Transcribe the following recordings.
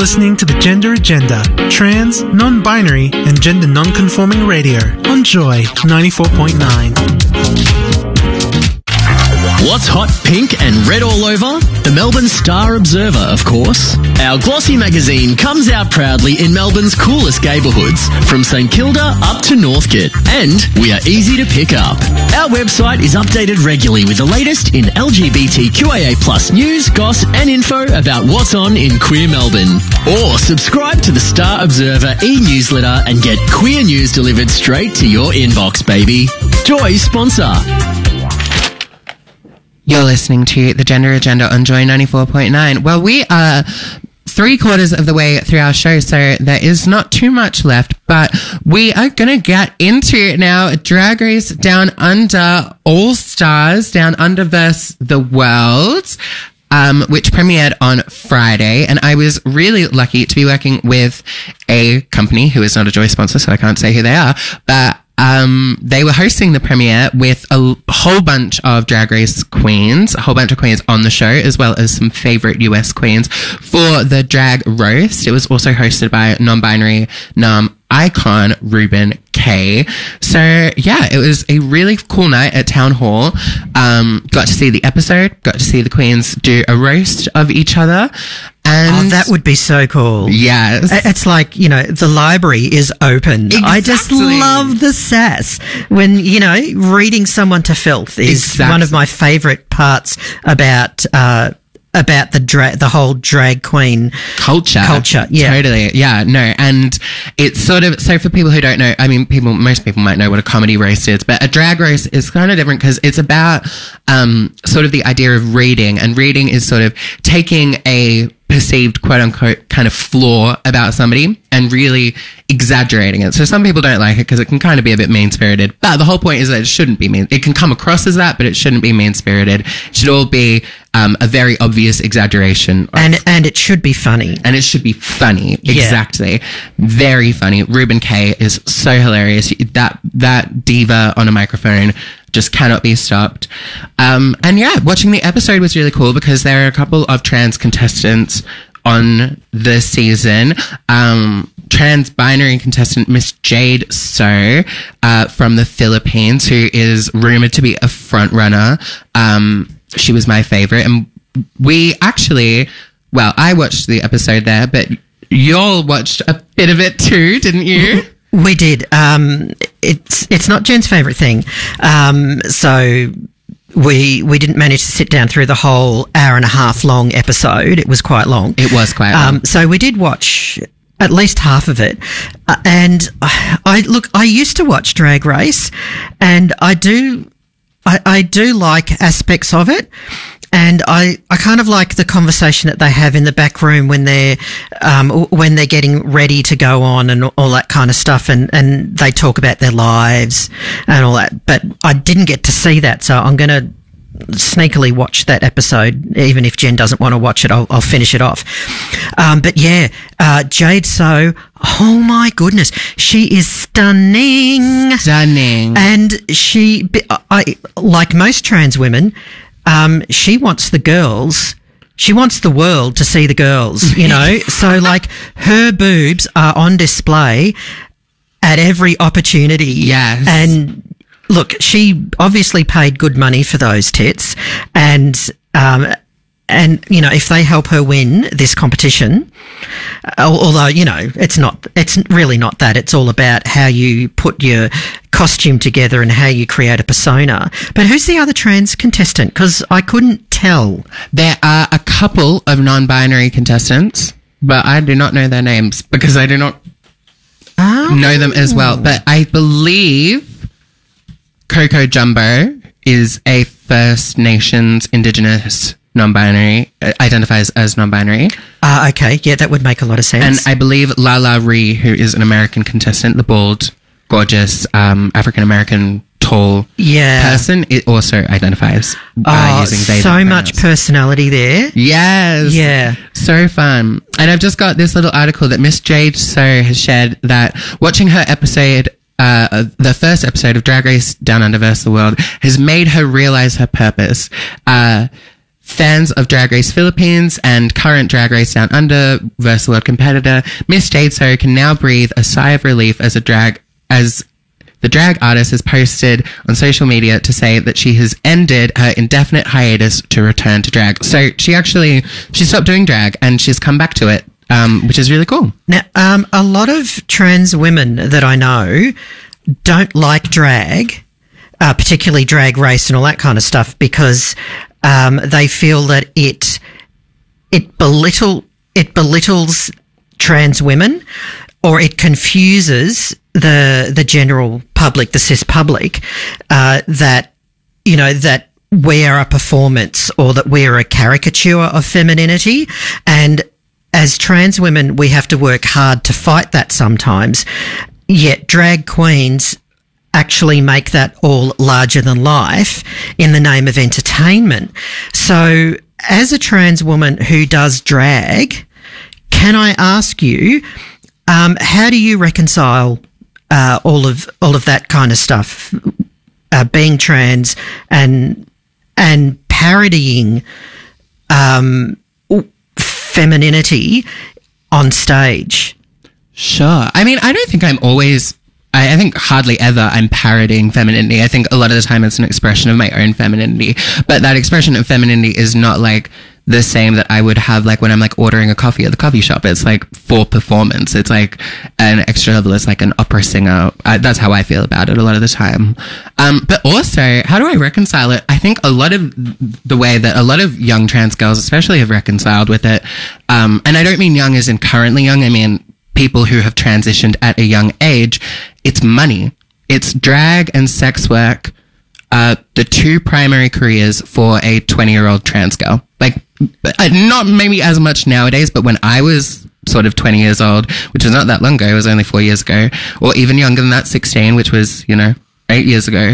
listening to the Gender Agenda, trans, non-binary, and gender non-conforming radio on Joy 94.9. What's hot, pink and red all over? The Melbourne Star Observer, of course. Our glossy magazine comes out proudly in Melbourne's coolest neighbourhoods, from St Kilda up to Northcote. And we are easy to pick up. Our website is updated regularly with the latest in LGBTQIA+ news, goss and info about what's on in queer Melbourne. Or subscribe to the Star Observer e-newsletter and get queer news delivered straight to your inbox, baby. Joy sponsor. You're listening to The Gender Agenda on Joy 94.9. Well, we are 3/4 of the way through our show, so there is not too much left, but we are going to get into now Drag Race Down Under All Stars, Down Under vs. The World, which premiered on Friday. And I was really lucky to be working with a company who is not a Joy sponsor, so I can't say who they are, but they were hosting the premiere with a whole bunch of Drag Race queens, a whole bunch of queens on the show, as well as some favourite US queens for the drag roast. It was also hosted by non-binary icon Ruben K. So yeah, it was a really cool night at Town Hall. Got to see the episode, got to see the queens do a roast of each other. And that would be so cool. Yes. It's like, you know, the library is open. Exactly. I just love the sass. When, you know, reading someone to filth is one of my favourite parts about the whole drag queen culture. Yeah. Totally. Yeah, no. And it's sort of, so for people who don't know, I mean, most people might know what a comedy roast is, but a drag roast is kind of different because it's about sort of the idea of reading, and reading is sort of taking a perceived quote unquote kind of flaw about somebody and really exaggerating it. So some people don't like it because it can kind of be a bit mean-spirited, but the whole point is that it shouldn't be mean. It can come across as that, but it shouldn't be mean-spirited. It should all be a very obvious exaggeration. And it should be funny. And it should be funny. Exactly. Yeah. Very funny. Ruben K is so hilarious. That diva on a microphone just cannot be stopped. And yeah, watching the episode was really cool because there are a couple of trans contestants on the season. Trans-binary contestant Miss Jade So from the Philippines, who is rumoured to be a front runner. She was my favourite. And we actually, well, I watched the episode there, but y'all watched a bit of it too, didn't you? We did. It's not Jen's favourite thing. So we didn't manage to sit down through the whole hour and a half long episode. It was quite long. It was quite long. So we did watch at least half of it. And I used to watch Drag Race, and I do like aspects of it. And I kind of like the conversation that they have in the back room when they're getting ready to go on and all that kind of stuff, and they talk about their lives and all that. But I didn't get to see that, so I'm going to sneakily watch that episode. Even if Jen doesn't want to watch it, I'll finish it off. But yeah, Jade So, oh my goodness, she is stunning. And I like most trans women, she wants the world to see the girls, you know. So like her boobs are on display at every opportunity. Yes. And look, she obviously paid good money for those tits, and you know, if they help her win this competition, although, you know, it's really not that. It's all about how you put your costume together and how you create a persona. But who's the other trans contestant? Because I couldn't tell. There are a couple of non-binary contestants, but I do not know their names because I do not know them as well. But I believe Coco Jumbo is a First Nations Indigenous non-binary, identifies as non-binary. Okay, yeah, that would make a lot of sense. And I believe Lala Ree, who is an American contestant, the bald, gorgeous, African-American, tall person, it also identifies using they, so them much pronouns. Personality there. Yes. Yeah. So fun. And I've just got this little article that Miss Jade So has shared that watching her episode, the first episode of Drag Race Down Under vs. the World, has made her realise her purpose. fans of Drag Race Philippines and current Drag Race Down Under versus World competitor, Miss Jade So can now breathe a sigh of relief as the drag artist has posted on social media to say that she has ended her indefinite hiatus to return to drag. So she stopped doing drag and she's come back to it, which is really cool. Now, a lot of trans women that I know don't like drag, particularly Drag Race and all that kind of stuff, because they feel that it belittles trans women, or it confuses the general public, the cis public, that we are a performance or that we are a caricature of femininity. And as trans women, we have to work hard to fight that sometimes. Yet drag queens actually make that all larger than life in the name of entertainment. So as a trans woman who does drag, can I ask you, how do you reconcile all of that kind of stuff, being trans and parodying femininity on stage? Sure. I mean, I don't think I'm always... I think hardly ever I'm parodying femininity. I think a lot of the time it's an expression of my own femininity. But that expression of femininity is not like the same that I would have like when I'm like ordering a coffee at the coffee shop. It's like for performance. It's like an extra level. It's like an opera singer. That's how I feel about it a lot of the time. But also, how do I reconcile it? I think a lot of the way that a lot of young trans girls especially have reconciled with it, and I don't mean young as in currently young, I mean people who have transitioned at a young age, it's money. It's drag and sex work, the two primary careers for a 20-year-old trans girl. Like, not maybe as much nowadays, but when I was sort of 20 years old, which was not that long ago, it was only 4 years ago, or even younger than that, 16, which was, 8 years ago.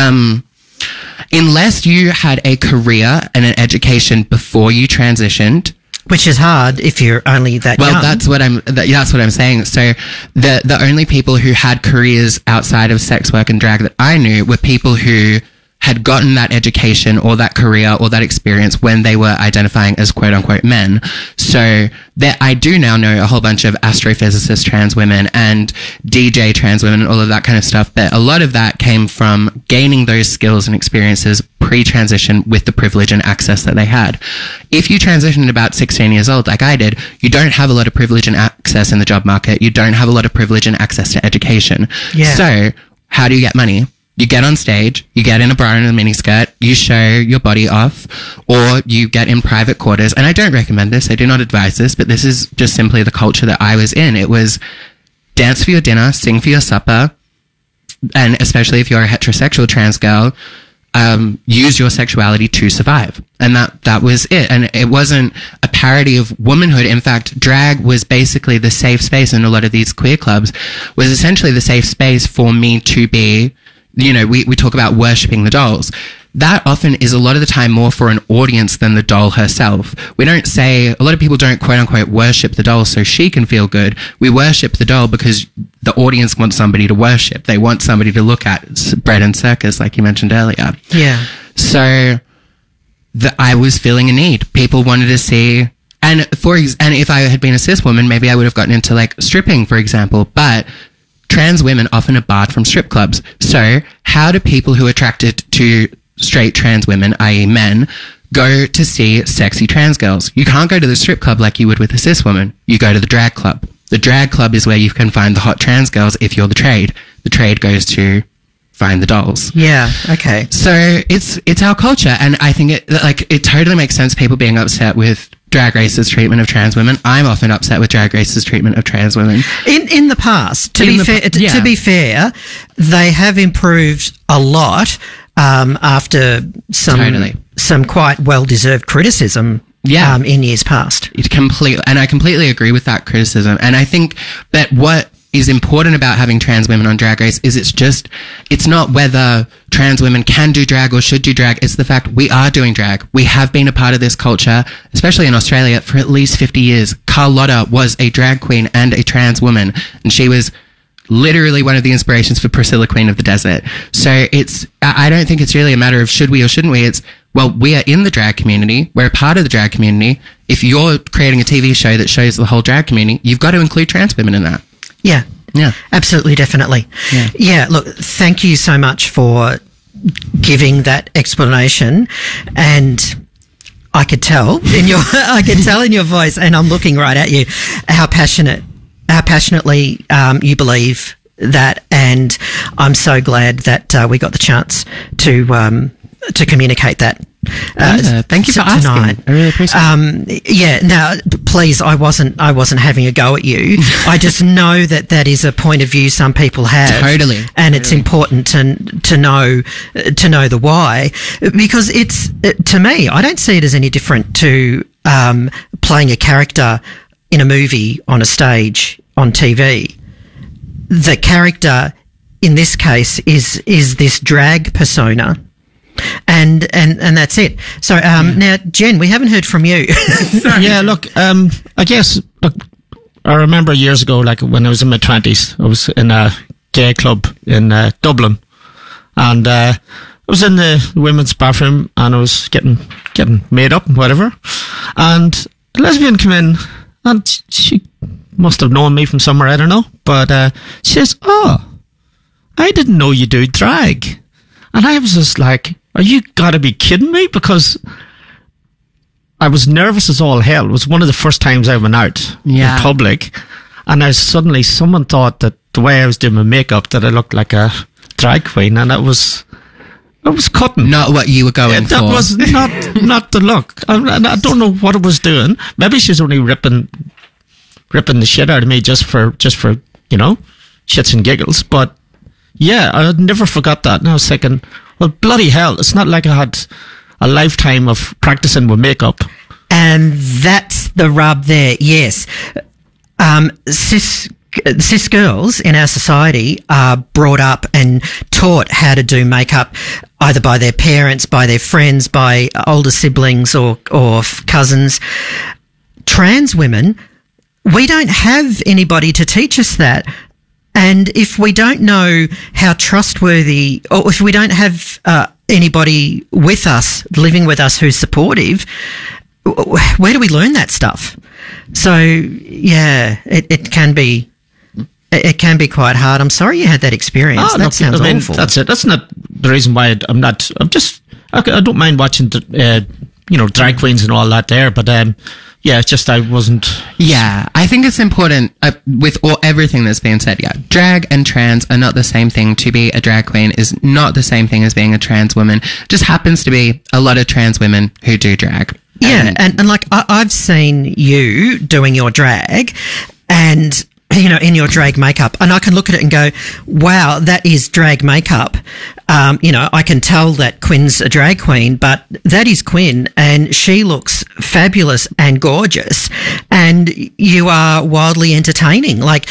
Unless you had a career and an education before you transitioned, which is hard if you're only that young. Well, that's what I'm saying. So the only people who had careers outside of sex work and drag that I knew were people who had gotten that education or that career or that experience when they were identifying as quote unquote men. So that I do now know a whole bunch of astrophysicist trans women and DJ trans women and all of that kind of stuff. But a lot of that came from gaining those skills and experiences pre-transition with the privilege and access that they had. If you transitioned about 16 years old, like I did, you don't have a lot of privilege and access in the job market. You don't have a lot of privilege and access to education. Yeah. So how do you get money? You get on stage, you get in a bra and a miniskirt, you show your body off, or you get in private quarters. And I don't recommend this, I do not advise this, but this is just simply the culture that I was in. It was dance for your dinner, sing for your supper, and especially if you're a heterosexual trans girl, use your sexuality to survive. And that was it. And it wasn't a parody of womanhood. In fact, drag was basically the safe space in a lot of these queer clubs, was essentially the safe space for me to be, we talk about worshipping the dolls. That often is a lot of the time more for an audience than the doll herself. We don't say, a lot of people don't quote unquote worship the doll so she can feel good. We worship the doll because the audience wants somebody to worship. They want somebody to look at. It's bread and circus, like you mentioned earlier. Yeah. So I was feeling a need. People wanted to see, and if I had been a cis woman, maybe I would have gotten into like stripping, for example, but trans women often are barred from strip clubs. So how do people who are attracted to straight trans women, i.e. men, go to see sexy trans girls? You can't go to the strip club like you would with a cis woman. You go to the drag club. The drag club is where you can find the hot trans girls if you're the trade. The trade goes to find the dolls. Yeah, okay. So it's our culture, and I think it totally makes sense people being upset with Drag Race's treatment of trans women. I'm often upset with Drag Race's treatment of trans women. In the past, to be fair, they have improved a lot after some quite well-deserved criticism in years past. I completely agree with that criticism. And I think that what is important about having trans women on Drag Race is it's not whether trans women can do drag or should do drag. It's the fact we are doing drag. We have been a part of this culture, especially in Australia, for at least 50 years. Carlotta was a drag queen and a trans woman, and she was literally one of the inspirations for Priscilla, Queen of the Desert. So I don't think it's really a matter of should we or shouldn't we. It's well, we are in the drag community. We're a part of the drag community. If you're creating a TV show that shows the whole drag community, you've got to include trans women in that. Yeah. Yeah. Absolutely, definitely. Yeah, look, thank you so much for giving that explanation, and I could tell in your voice, and I'm looking right at you, how passionately you believe that, and I'm so glad that we got the chance to communicate that. Thank you for tonight. asking. I really appreciate it. Now, please, I wasn't having a go at you. I just know that is a point of view some people have. Totally. And it's important to know the why, because it's, to me, I don't see it as any different to playing a character in a movie, on a stage, on TV. The character in this case is this drag persona. And that's it. So now, Jen, we haven't heard from you. Yeah, look, I guess, look, I remember years ago, like when I was in my 20s, I was in a gay club in Dublin, and I was in the women's bathroom, and I was getting made up and whatever, and a lesbian came in, and she must have known me from somewhere, I don't know, but she says, "Oh, I didn't know you do drag." And I was just like, are you gotta be kidding me? Because I was nervous as all hell. It was one of the first times I went out in public. And someone thought that the way I was doing my makeup, that I looked like a drag queen. And it was cutting. Not what you were going for. That was not the look. I don't know what it was doing. Maybe she's only ripping the shit out of me just for, you know, shits and giggles. But yeah, I never forgot that. And I was thinking, well, bloody hell, it's not like I had a lifetime of practicing with makeup. And that's the rub there, yes. Cis girls in our society are brought up and taught how to do makeup either by their parents, by their friends, by older siblings or cousins. Trans women, we don't have anybody to teach us that. And if we don't know how trustworthy, or if we don't have anybody with us, living with us who's supportive, where do we learn that stuff? So, yeah, it can be quite hard. I'm sorry you had that experience. That sounds awful. That's it. That's not the reason why I don't mind watching, drag queens and all that there, but yeah, it's just I wasn't. Yeah, I think it's important with everything that's being said. Yeah, drag and trans are not the same thing. To be a drag queen is not the same thing as being a trans woman. Just happens to be a lot of trans women who do drag. Yeah, and like I've seen you doing your drag, and you know, in your drag makeup, and I can look at it and go, wow, that is drag makeup. I can tell that Quinn's a drag queen, but that is Quinn, and she looks fabulous and gorgeous, and you are wildly entertaining. Like,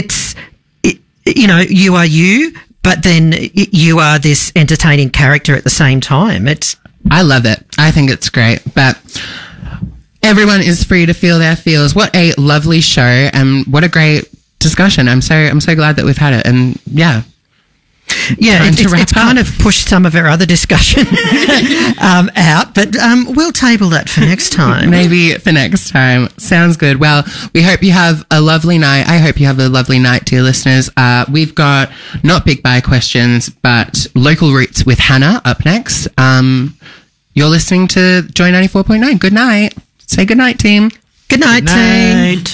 you are you, but then you are this entertaining character at the same time. I love it. I think it's great, but everyone is free to feel their feels. What a lovely show, and what a great discussion. I'm so glad that we've had it, and yeah, it's kind of pushed some of our other discussion out, but we'll table that for next time. Maybe for next time. Sounds good. Well, we hope you have a lovely night. I hope you have a lovely night, dear listeners. We've got not big buy questions, but local roots with Hannah up next. You're listening to Joy 94.9. Good night. Say good night, team. Good night, team.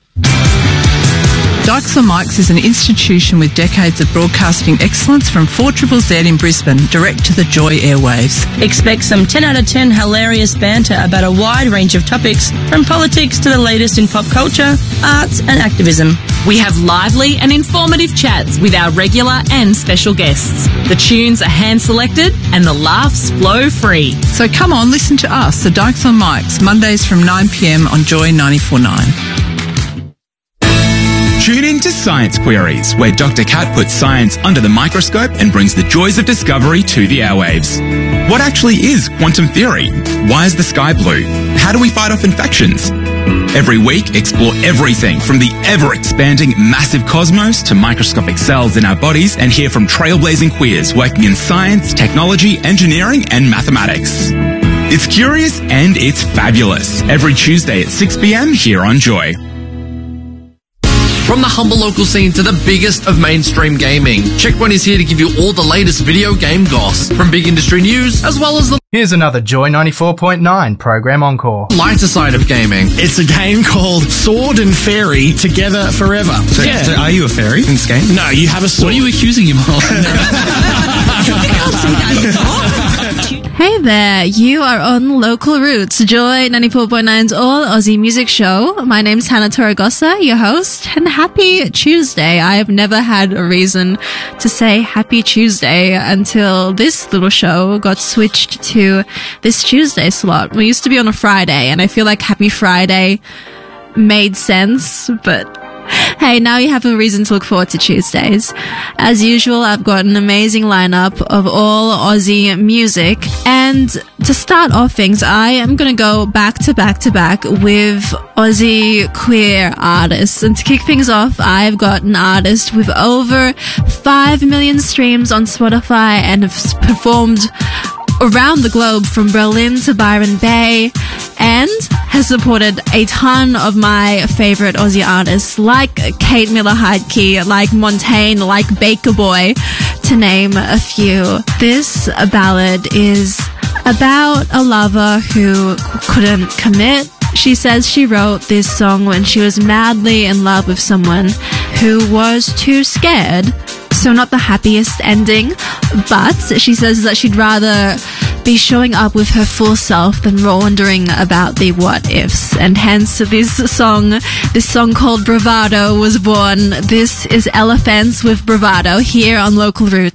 Dykes on Mics is an institution with decades of broadcasting excellence from 4ZZZ in Brisbane, direct to the Joy airwaves. Expect some 10 out of 10 hilarious banter about a wide range of topics, from politics to the latest in pop culture, arts and activism. We have lively and informative chats with our regular and special guests. The tunes are hand-selected and the laughs flow free. So come on, listen to us, the Dykes on Mics, Mondays from 9 p.m. on Joy 94.9. Tune in to Science Queries, where Dr. Kat puts science under the microscope and brings the joys of discovery to the airwaves. What actually is quantum theory? Why is the sky blue? How do we fight off infections? Every week, explore everything from the ever-expanding massive cosmos to microscopic cells in our bodies, and hear from trailblazing queers working in science, technology, engineering and mathematics. It's curious and it's fabulous. Every Tuesday at 6 p.m. here on Joy. From the humble local scene to the biggest of mainstream gaming, Checkpoint is here to give you all the latest video game goss, from big industry news as well as the Here's another Joy 94.9 program encore. lighter side of gaming. It's a game called Sword and Fairy Together Forever. So are you a fairy in this game? No, you have a sword. What are you accusing him of? Hey there, you are on Local Roots, Joy 94.9's all Aussie music show. My name's Hannah Torregosa, your host, and happy Tuesday. I have never had a reason to say happy Tuesday until this little show got switched to this Tuesday slot. We used to be on a Friday, and I feel like Happy Friday made sense, but hey, now you have a reason to look forward to Tuesdays. As usual, I've got an amazing lineup of all Aussie music. And to start off things, I am going to go back to back to back with Aussie queer artists. And to kick things off, I've got an artist with over 5 million streams on Spotify and have performed around the globe from Berlin to Byron Bay, and has supported a ton of my favourite Aussie artists like Kate Miller-Heidke, like Montaigne, like Baker Boy, to name a few. This ballad is about a lover who couldn't commit. She says she wrote this song when she was madly in love with someone who was too scared. So not the happiest ending, but she says that she'd rather be showing up with her full self than wondering about the what ifs. And hence this song called Bravado was born. This is Elephants with Bravado here on Local Roots.